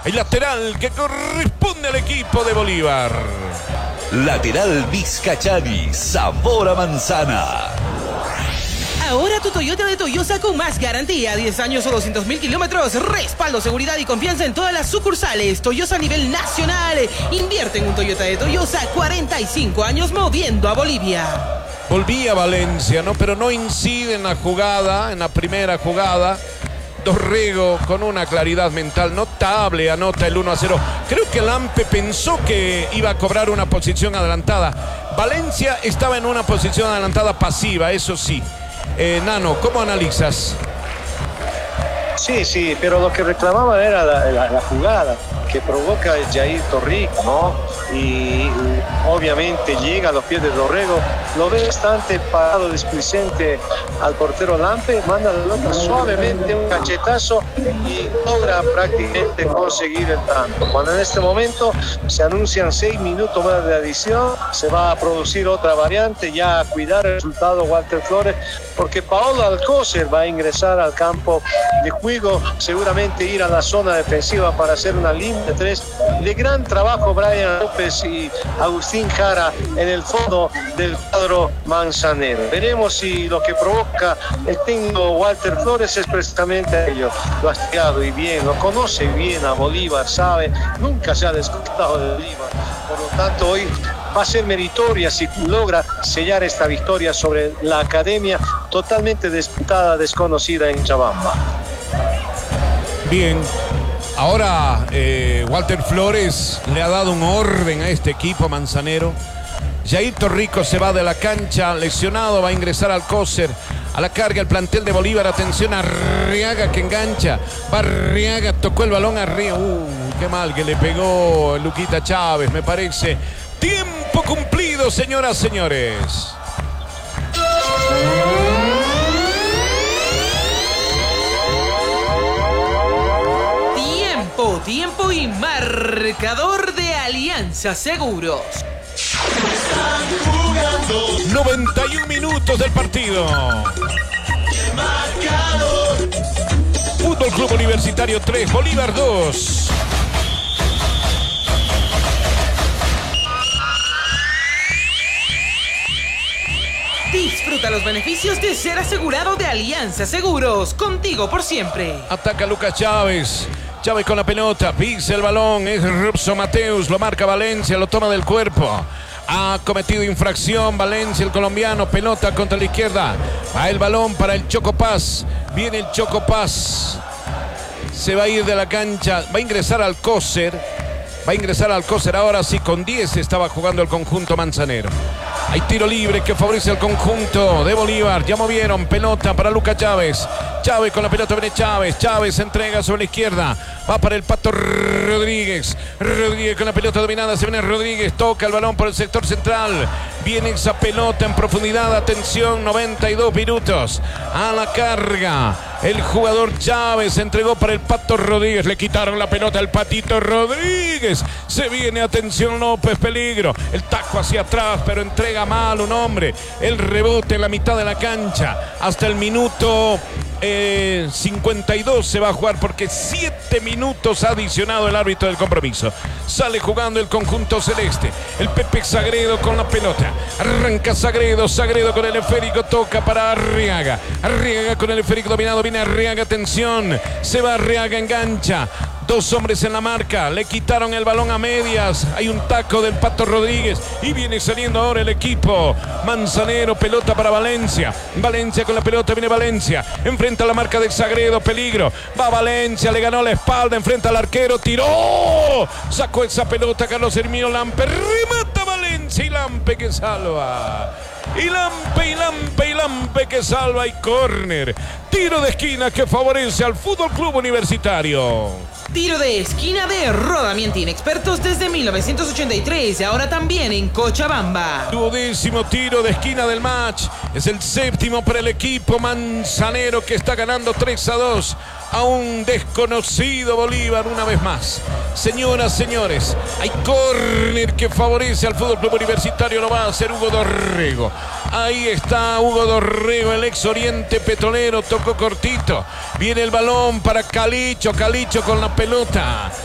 El lateral que corresponde al equipo de Bolívar. Lateral Vizcachani, sabor a manzana. Ahora tu Toyota de Toyosa con más garantía, 10 años o 200.000 kilómetros, respaldo, seguridad y confianza en todas las sucursales. Toyosa a nivel nacional. Invierte en un Toyota de Toyosa, 45 años moviendo a Bolivia. Volvía Valencia, ¿no? Pero no incide en la jugada, en la primera jugada. Dorrego con una claridad mental notable anota el 1-0. Creo que Lampe pensó que iba a cobrar una posición adelantada. Valencia estaba en una posición adelantada pasiva, eso sí. Nano, ¿cómo analizas? Sí, pero lo que reclamaba era la jugada que provoca Jair Torrico, ¿no? Y obviamente llega a los pies de Dorrego, lo ve bastante parado, displicente al portero Lampe, manda la pelota suavemente, un cachetazo y logra prácticamente conseguir el tanto. Cuando en este momento se anuncian 6 minutos más de adición, se va a producir otra variante, ya a cuidar el resultado Walter Flores, porque Paolo Alcócer va a ingresar al campo de juego, seguramente ir a la zona defensiva para hacer una línea de 3. De gran trabajo Brian López y Agustín Jara en el fondo del cuadro manzanero. Veremos si lo que provoca el técnico Walter Flores es precisamente ello. Lo ha estudiado y bien, lo conoce bien a Bolívar, sabe, nunca se ha descontado de Bolívar. Por lo tanto, hoy va a ser meritoria si logra sellar esta victoria sobre la academia totalmente disputada, desconocida en Chabamba. Bien, ahora Walter Flores le ha dado un orden a este equipo manzanero. Jair Torrico se va de la cancha, lesionado, va a ingresar Alcócer. A la carga el plantel de Bolívar, atención a Arriaga que engancha. Va Arriaga, tocó el balón arriba. Qué mal que le pegó Luquita Chávez, me parece. Tiempo cumplido, señoras, señores. Tiempo y marcador de Alianza Seguros. 91 minutos del partido. Fútbol Club Universitario 3, Bolívar 2. Disfruta los beneficios de ser asegurado de Alianza Seguros. Contigo por siempre. Ataca Lucas Chávez. Chávez con la pelota, pisa el balón, es Robson Mateus, lo marca Valencia, lo toma del cuerpo. Ha cometido infracción Valencia, el colombiano, pelota contra la izquierda. Va el balón para el Choco Paz, viene el Choco Paz. Se va a ir de la cancha, va a ingresar Alcócer. Ahora sí, con 10 estaba jugando el conjunto manzanero. Hay tiro libre que favorece al conjunto de Bolívar. Ya movieron, pelota para Lucas Chávez. Chávez con la pelota, viene Chávez. Chávez entrega sobre la izquierda. Va para el Pato Rodríguez. Rodríguez con la pelota dominada. Se viene Rodríguez. Toca el balón por el sector central. Viene esa pelota en profundidad. Atención, 92 minutos. A la carga. El jugador Chávez entregó para el Pato Rodríguez. Le quitaron la pelota al Patito Rodríguez. Se viene, atención, López, peligro. El taco hacia atrás, pero entrega mal un hombre. El rebote en la mitad de la cancha. Hasta el minuto 52 se va a jugar porque 7 minutos ha adicionado el árbitro del compromiso. Sale jugando el conjunto celeste. El Pepe Sagredo con la pelota. Arranca Sagredo con el esférico. Toca para Arriaga. Arriaga con el esférico dominado. Viene Arriaga, atención. Se va Arriaga, engancha. 2 hombres en la marca, le quitaron el balón a medias. Hay un taco del Pato Rodríguez y viene saliendo ahora el equipo manzanero. Pelota para Valencia. Valencia con la pelota, viene Valencia. Enfrenta la marca de Sagredo, peligro. Va Valencia, le ganó la espalda, enfrenta al arquero, tiró. Sacó esa pelota Carlos Hermino Lampe. Remata Valencia y Lampe que salva. Y Lampe que salva y córner. Tiro de esquina que favorece al Fútbol Club Universitario. Tiro de esquina de Rodamientín, expertos desde 1983, ahora también en Cochabamba. 12º tiro de esquina del match. Es el 7º para el equipo manzanero que está ganando 3-2 a un desconocido Bolívar una vez más. Señoras, señores, hay córner que favorece al Fútbol Club Universitario. Lo va a hacer Hugo Dorrego. Ahí está Hugo Dorrego, el ex Oriente Petrolero. Tocó cortito. Viene el balón para Calicho. Calicho con la pelota.